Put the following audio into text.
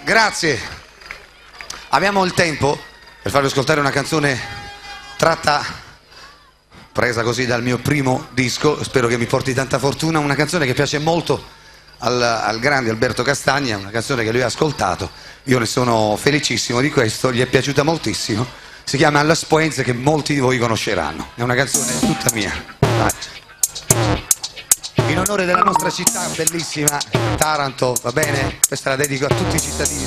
Grazie. Abbiamo il tempo per farvi ascoltare una canzone presa così dal mio primo disco, spero che mi porti tanta fortuna, una canzone che piace molto al grande Alberto Castagna, una canzone che lui ha ascoltato, io ne sono felicissimo di questo, gli è piaciuta moltissimo, si chiama Alla Spoenze, che molti di voi conosceranno, è una canzone tutta mia. In onore della nostra città bellissima, Taranto, va bene? Questa la dedico a tutti i cittadini